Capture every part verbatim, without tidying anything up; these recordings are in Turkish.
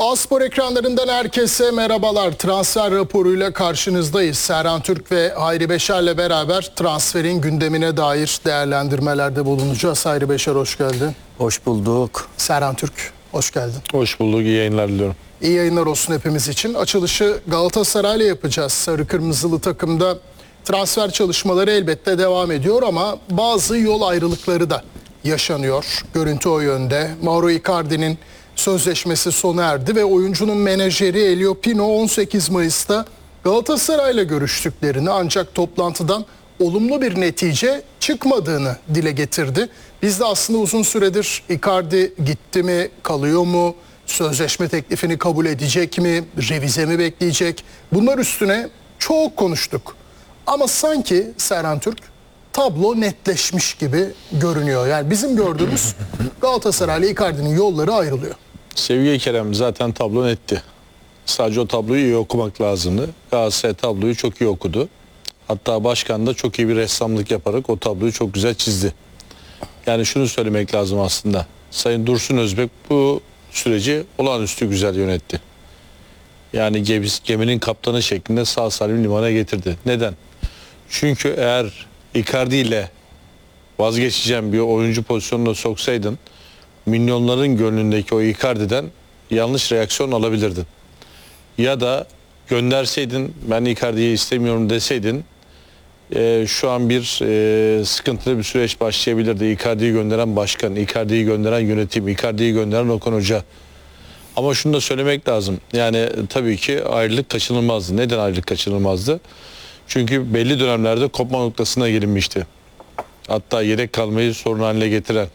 A-Spor ekranlarından herkese merhabalar. Transfer raporuyla karşınızdayız. Serhan Türk ve Hayri Beşer'le beraber transferin gündemine dair değerlendirmelerde bulunacağız. Hayri Beşer hoş geldin. Hoş bulduk. Serhan Türk hoş geldin. Hoş bulduk. İyi yayınlar diliyorum. İyi yayınlar olsun hepimiz için. Açılışı Galatasaray'la yapacağız. Sarı Kırmızılı takımda transfer çalışmaları elbette devam ediyor ama bazı yol ayrılıkları da yaşanıyor. Görüntü o yönde. Mauro Icardi'nin sözleşmesi sona erdi ve oyuncunun menajeri Elio Pino on sekiz Mayıs'ta Galatasaray'la görüştüklerini ancak toplantıdan olumlu bir netice çıkmadığını dile getirdi. Biz de aslında uzun süredir Icardi gitti mi, kalıyor mu, sözleşme teklifini kabul edecek mi, revize mi bekleyecek? Bunlar üstüne çok konuştuk. Ama sanki Serhan Türk tablo netleşmiş gibi görünüyor. Yani bizim gördüğümüz Galatasaray ile Icardi'nin yolları ayrılıyor. Sevgili Kerem, zaten tablo netti. Sadece o tabloyu iyi okumak lazımdı. Galatasaray tabloyu çok iyi okudu. Hatta başkan da çok iyi bir ressamlık yaparak o tabloyu çok güzel çizdi. Yani şunu söylemek lazım aslında. Sayın Dursun Özbek bu süreci olağanüstü güzel yönetti. Yani geminin kaptanı şeklinde sağ salim limana getirdi. Neden? Çünkü eğer Icardi ile vazgeçeceğim bir oyuncu pozisyonuna soksaydın, milyonların gönlündeki o Icardi'den yanlış reaksiyon alabilirdin. Ya da gönderseydin, ben Icardi'yi istemiyorum deseydin, e, şu an bir e, sıkıntılı bir süreç başlayabilirdi. Icardi'yi gönderen başkan, Icardi'yi gönderen yönetim, Icardi'yi gönderen Okan Hoca. Ama şunu da söylemek lazım. Yani tabii ki ayrılık kaçınılmazdı. Neden ayrılık kaçınılmazdı? Çünkü belli dönemlerde kopma noktasına gelinmişti. Hatta yedek kalmayı sorun haline getiren,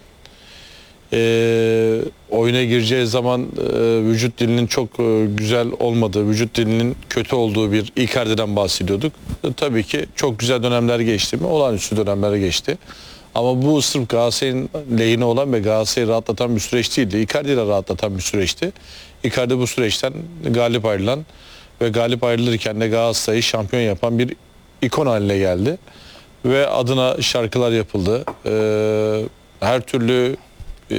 e, oyuna gireceği zaman e, vücut dilinin çok e, güzel olmadığı, vücut dilinin kötü olduğu bir Icardi'den bahsediyorduk. E, tabii ki çok güzel dönemler geçti mi? Olağanüstü dönemler geçti. Ama bu sırf Galatasaray'ın lehine olan ve Galatasaray'ı rahatlatan bir süreç değildi. Icardi'yi rahatlatan bir süreçti. Icardi bu süreçten galip ayrılan ve galip ayrılırken de Galatasaray'ı şampiyon yapan bir ikon haline geldi. Ve adına şarkılar yapıldı. Ee, her türlü e,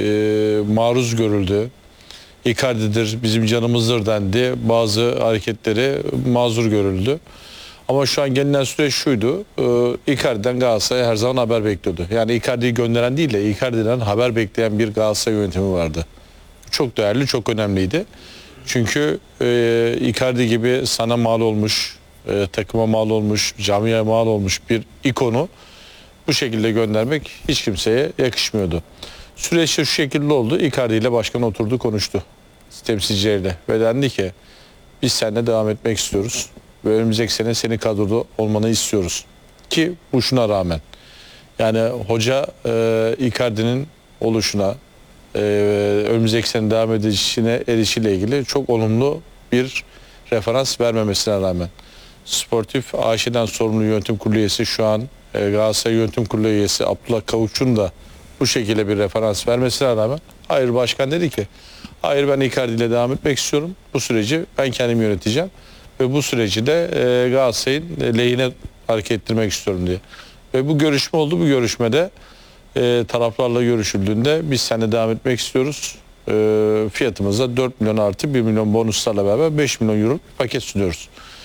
maruz görüldü. Icardi'dir, bizim canımızdır dendi. Bazı hareketleri mazur görüldü. Ama şu an gelinen süreç şuydu. E, Icardi'den Galatasaray her zaman haber bekliyordu. Yani Icardi'yi gönderen değil de Icardi'den haber bekleyen bir Galatasaray yönetimi vardı. Çok değerli, çok önemliydi. Çünkü e, Icardi gibi sana mal olmuş, e, takıma mal olmuş, camiye mal olmuş bir ikonu bu şekilde göndermek hiç kimseye yakışmıyordu. Süreç şu şekilde oldu. Icardi ile başkan oturdu, konuştu temsilcileriyle ve dendi ki biz seninle devam etmek istiyoruz ve önümüzdeki sene senin kadroda olmanı istiyoruz. Ki bu şuna rağmen yani hoca e, Icardi'nin oluşuna, e, önümüzdeki sene devam edişine erişiyle ilgili çok olumlu bir referans vermemesine rağmen Sportif A Ş'den sorumlu yönetim kurulu üyesi, şu an e, Galatasaray yönetim kurulu üyesi Abdullah Kavukçu'nun da bu şekilde bir referans vermesine rağmen hayır, başkan dedi ki hayır, ben Icardi ile devam etmek istiyorum. Bu süreci ben kendim yöneteceğim ve bu süreci de e, Galatasaray'ın lehine hareket ettirmek istiyorum diye. Ve bu görüşme oldu. Bu görüşmede e, taraflarla görüşüldüğünde biz seninle devam etmek istiyoruz. E, fiyatımızda dört milyon artı bir milyon bonuslarla beraber beş milyon euro paket sunuyoruz.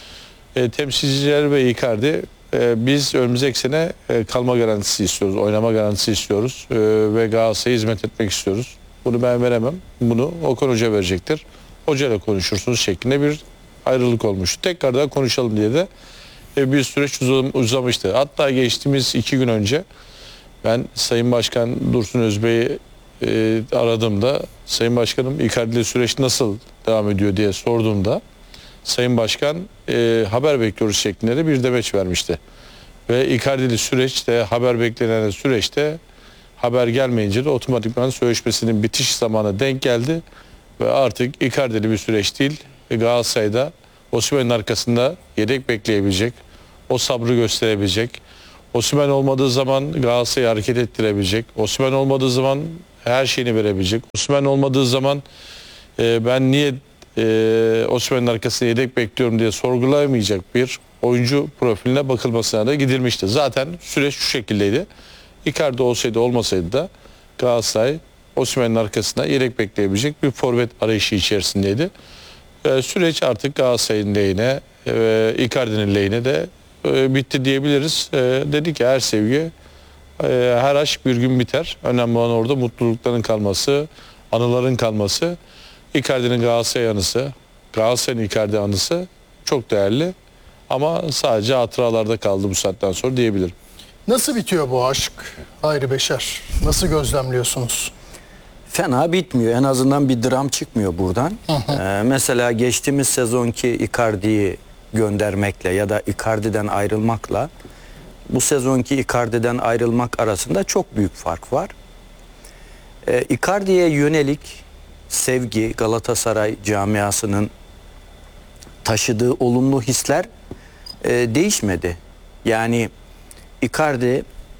E, temsilciler ve Icardi e, biz önümüzdeki sene e, kalma garantisi istiyoruz, oynama garantisi istiyoruz e, ve Galatasaray'a hizmet etmek istiyoruz. Bunu ben veremem, bunu Okan Hoca verecektir. Hocayla konuşursunuz şeklinde bir ayrılık olmuş. Tekrardan konuşalım diye de e, bir süreç uzam, uzamıştı. Hatta geçtiğimiz iki gün önce ben Sayın Başkan Dursun Özbey'i e, aradığımda, Sayın Başkanım Icardi'li süreç nasıl devam ediyor diye sorduğumda Sayın Başkan e, haber bekliyoruz şeklinde de bir demeç vermişti. Ve Icardi'li süreçte, haber beklenen süreçte haber gelmeyince de otomatikman sözleşmesinin bitiş zamanı denk geldi. Ve artık Icardi'li bir süreç değil, Galatasaray'da Osimhen'in arkasında yedek bekleyebilecek, o sabrı gösterebilecek, Osimhen olmadığı zaman Galatasaray'ı hareket ettirebilecek, Osimhen olmadığı zaman her şeyini verebilecek, Osimhen olmadığı zaman e, ben niye Ee, Osimhen'in arkasında yedek bekliyorum diye sorgulayamayacak bir oyuncu profiline bakılmasına da gidilmişti. Zaten süreç şu şekildeydi. Icardi olsaydı olmasaydı da Galatasaray Osimhen'in arkasında yedek bekleyebilecek bir forvet arayışı içerisindeydi. E, süreç artık Galatasaray'ın lehine ve Icardi'nin lehine de e, bitti diyebiliriz. E, dedi ki her sevgi, e, her aşk bir gün biter. Önemli olan orada mutlulukların kalması, anıların kalması. Icardi'nin Galatasaray anısı, Galatasaray'ın Icardi anısı çok değerli. Ama sadece hatıralarda kaldı bu saatten sonra diyebilirim. Nasıl bitiyor bu aşk Hayri Beşer? Nasıl gözlemliyorsunuz? Fena bitmiyor. En azından bir dram çıkmıyor buradan. Ee, mesela geçtiğimiz sezonki Icardi'yi göndermekle ya da Icardi'den ayrılmakla bu sezonki Icardi'den ayrılmak arasında çok büyük fark var. Ee, Icardi'ye yönelik sevgi, Galatasaray camiasının taşıdığı olumlu hisler e, değişmedi. Yani Icardi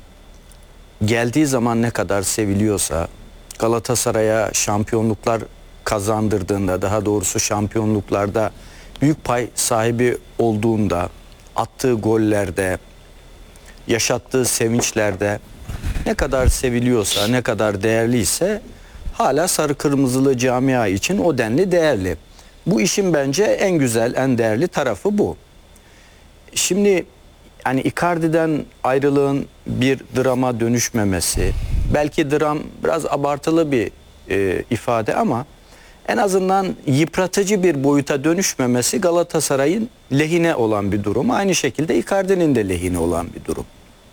geldiği zaman ne kadar seviliyorsa, Galatasaray'a şampiyonluklar kazandırdığında, daha doğrusu şampiyonluklarda büyük pay sahibi olduğunda, attığı gollerde, yaşattığı sevinçlerde ne kadar seviliyorsa, ne kadar değerliyse hala sarı kırmızılı camia için o denli değerli. Bu işin bence en güzel, en değerli tarafı bu. Şimdi hani Icardi'den ayrılığın bir drama dönüşmemesi, belki dram biraz abartılı bir e, ifade ama en azından yıpratıcı bir boyuta dönüşmemesi Galatasaray'ın lehine olan bir durum. Aynı şekilde Icardi'nin de lehine olan bir durum.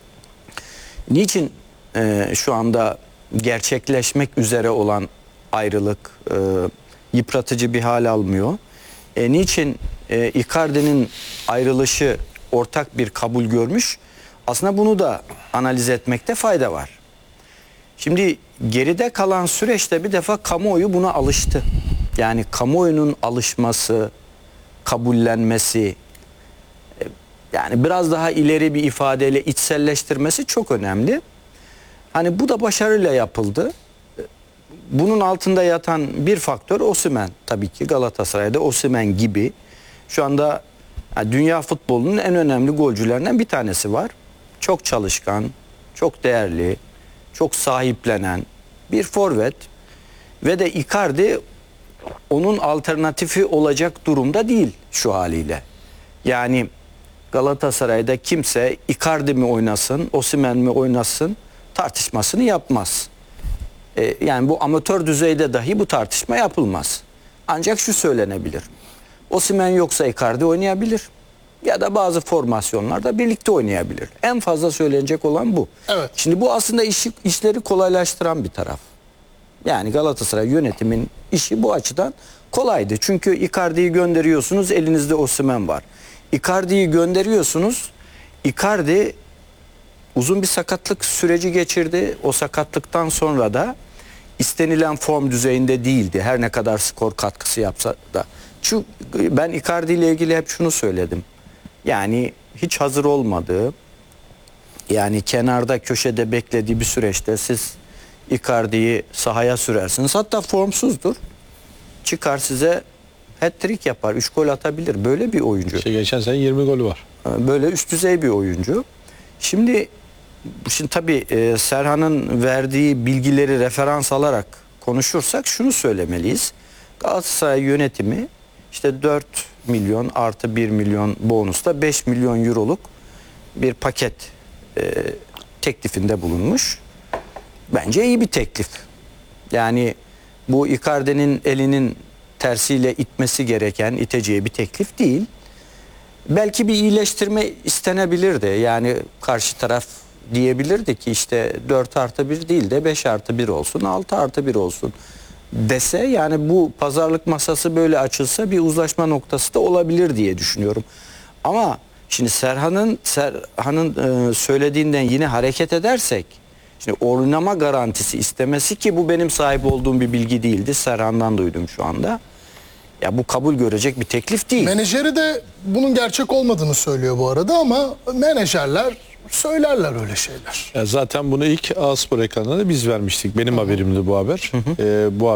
Niçin e, şu anda gerçekleşmek üzere olan ayrılık e, yıpratıcı bir hal almıyor? E, niçin e, Icardi'nin ayrılışı ortak bir kabul görmüş? Aslında bunu da analiz etmekte fayda var. Şimdi geride kalan süreçte bir defa kamuoyu buna alıştı. Yani kamuoyunun alışması, kabullenmesi, yani biraz daha ileri bir ifadeyle içselleştirmesi çok önemli. Hani bu da başarıyla yapıldı. Bunun altında yatan bir faktör Osimhen. Tabii ki Galatasaray'da Osimhen gibi şu anda yani dünya futbolunun en önemli golcülerinden bir tanesi var. Çok çalışkan, çok değerli, çok sahiplenen bir forvet ve de Icardi onun alternatifi olacak durumda değil şu haliyle. Yani Galatasaray'da kimse Icardi mi oynasın, Osimhen mi oynasın tartışmasını yapmaz. Ee, yani bu amatör düzeyde dahi bu tartışma yapılmaz. Ancak şu söylenebilir. Osimhen yoksa Icardi oynayabilir. Ya da bazı formasyonlarda birlikte oynayabilir. En fazla söylenecek olan bu. Evet. Şimdi bu aslında işi, işleri kolaylaştıran bir taraf. Yani Galatasaray yönetimin işi bu açıdan kolaydı. Çünkü Icardi'yi gönderiyorsunuz, elinizde Osimhen var. Icardi'yi gönderiyorsunuz, Icardi uzun bir sakatlık süreci geçirdi. O sakatlıktan sonra da istenilen form düzeyinde değildi. Her ne kadar skor katkısı yapsa da. Çünkü ben Icardi ile ilgili hep şunu söyledim. Yani hiç hazır olmadığı, yani kenarda köşede beklediği bir süreçte siz Icardi'yi sahaya sürersiniz. Hatta formsuzdur. Çıkar size hat-trick yapar, üç gol atabilir. Böyle bir oyuncu. İşte geçen sene yirmi golü var. Böyle üst düzey bir oyuncu. Şimdi şimdi tabii e, Serhan'ın verdiği bilgileri referans alarak konuşursak şunu söylemeliyiz. Galatasaray yönetimi işte dört milyon artı bir milyon bonusla beş milyon euroluk bir paket e, teklifinde bulunmuş. Bence iyi bir teklif. Yani bu Icardi'nin elinin tersiyle itmesi gereken, iteceği bir teklif değil. Belki bir iyileştirme istenebilirdi. Yani karşı taraf diyebilirdi ki işte dört artı bir değil de beş artı bir olsun, altı artı bir olsun dese, yani bu pazarlık masası böyle açılsa bir uzlaşma noktası da olabilir diye düşünüyorum. Ama şimdi Serhan'ın Serhan'ın e, söylediğinden yine hareket edersek, şimdi oynama garantisi istemesi, ki bu benim sahip olduğum bir bilgi değildi. Serhan'dan duydum şu anda. Ya bu kabul görecek bir teklif değil. Menajeri de bunun gerçek olmadığını söylüyor bu arada ama menajerler söylerler öyle şeyler. Ya zaten bunu ilk A-Spor ekranında da biz vermiştik. Benim haberimdi bu haber. Ee, bu